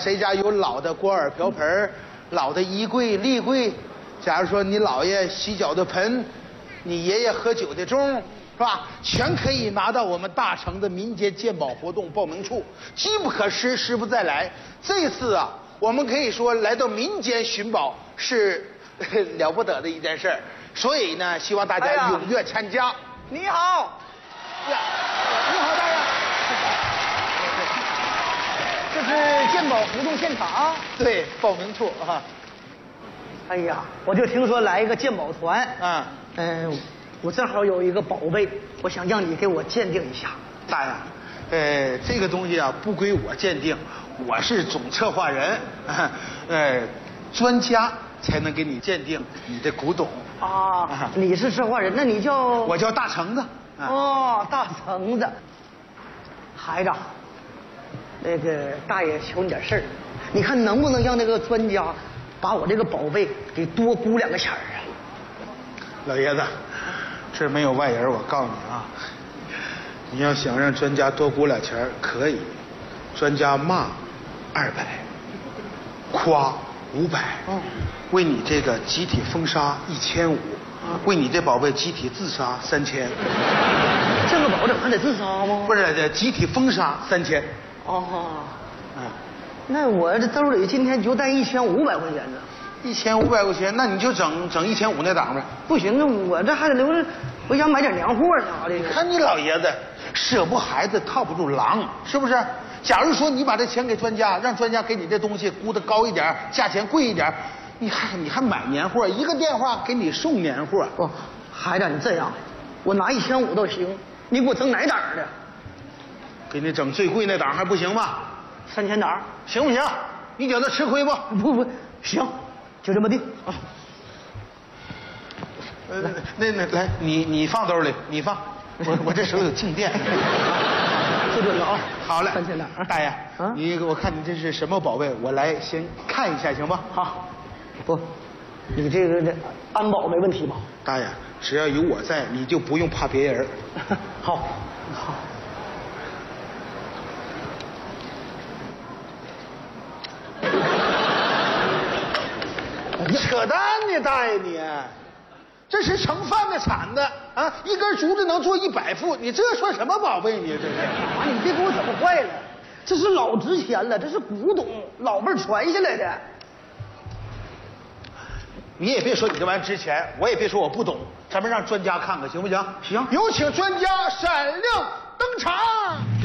谁家有老的锅碗瓢盆、老的衣柜、立柜，假如说你姥爷洗脚的盆，你爷爷喝酒的盅，是吧？全可以拿到我们大成的民间鉴宝活动报名处，机不可失，时不再来。这次啊，我们可以说来到民间寻宝是了不得的一件事儿，所以呢，希望大家踊跃参加。 你好， 呀，你好，大人。 这是鉴宝活动现场。 对，报名处啊。 哎呀，我就听说来一个鉴宝团。我正好有一个宝贝，我想让你给我鉴定一下。 大爷，这个东西啊不归我鉴定，我是总策划人，专家才能给你鉴定你的古董。 啊，你是策划人，那你叫？ 我叫大橙子。 哦，大橙子。孩子，那个大爷求你点事儿，你看能不能让那个专家把我这个宝贝给多估2个钱儿啊？ 老爷子，这没有外人，我告诉你啊，你要想让专家多估2钱可以，专家骂200，夸500，为你这个集体封杀1500，为你这宝贝集体自杀3000。 这个宝怎么还得自杀吗？ 不是，集体封杀3000。 哦，那我这兜里今天就带1500块钱呢。 1500块钱，那你就整1500那档呗。 不行，那我这还得留着，我想买点年货啥的。 看你老爷子，舍不孩子套不住狼，是不是？假如说你把这钱给专家，让专家给你这东西估得高一点，价钱贵一点，你还买年货，一个电话给你送年货。 不，孩子，你这样，我拿1500都行，你给我整哪档的？ 给你整最贵那档还不行吗 ？3000档， 行不行？你觉得吃亏不？ 不，行，就这么定啊。 来，你放兜里，你放，我这手有静电。 不准了啊！ 好嘞 ，3000档。 大爷，我看你这是什么宝贝，我来先看一下，行吧？ 好，不，你这个安保没问题吧？ 大爷，只要有我在，你就不用怕别人。 好。 扯淡呢，大爷你，这是盛饭的铲子啊，一根竹子能做100副，你这算什么宝贝？你这是？ 你别给我整坏了，这是老值钱了，这是古董，老辈传下来的。 你也别说你这玩意值钱，我也别说我不懂，咱们让专家看看行不行？ 行， 有请专家闪亮登场。